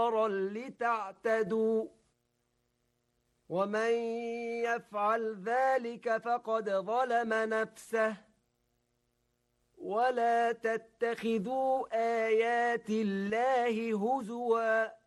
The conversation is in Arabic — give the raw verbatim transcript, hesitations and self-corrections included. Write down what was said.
نفرا لتعتدوا ومن يفعل ذلك فقد ظلم نفسه ولا تتخذوا آيات الله هزوا